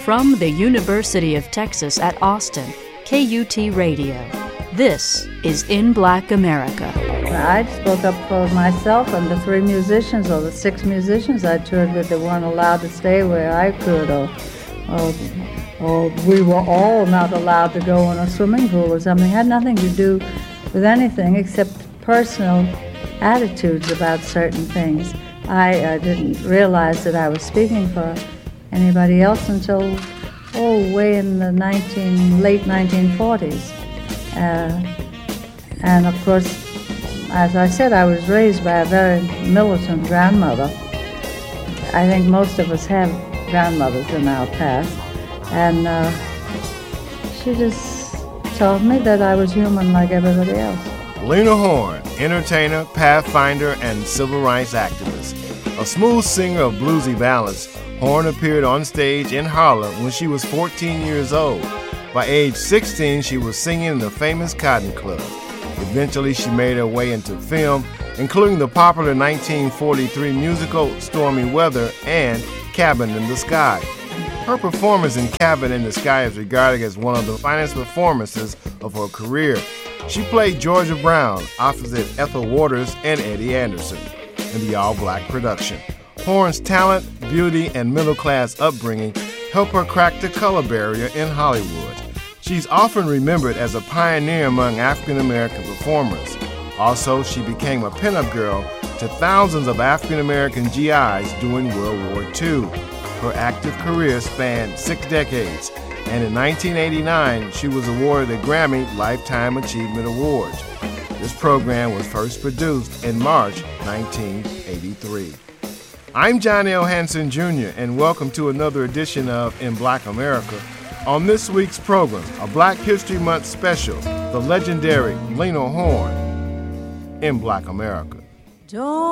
from the University of Texas at Austin, KUT Radio. This is In Black America. I spoke up for myself and the 3 musicians or the 6 musicians I toured with that weren't allowed to stay where I could, or we were all not allowed to go in a swimming pool or something. It had nothing to do with anything except personal attitudes about certain things. I didn't realize that I was speaking for anybody else until, way in the late 1940s. And of course, as I said, I was raised by a very militant grandmother. I think most of us have grandmothers in our past. And she just told me that I was human like everybody else. Lena Horne, entertainer, pathfinder, and civil rights activist. A smooth singer of bluesy ballads, Horne appeared on stage in Harlem when she was 14 years old. By age 16, she was singing in the famous Cotton Club. Eventually, she made her way into film, including the popular 1943 musical Stormy Weather and Cabin in the Sky. Her performance in Cabin in the Sky is regarded as one of the finest performances of her career. She played Georgia Brown opposite Ethel Waters and Eddie Anderson in the all-black production. Horne's talent, beauty, and middle-class upbringing helped her crack the color barrier in Hollywood. She's often remembered as a pioneer among African-American performers. Also, she became a pinup girl to thousands of African-American GIs during World War II. Her active career spanned 6 decades, and in 1989, she was awarded a Grammy Lifetime Achievement Award. This program was first produced in March 1983. I'm John L. Hanson Jr., and welcome to another edition of In Black America. On this week's program, a Black History Month special, the legendary Lena Horne, In Black America. Don't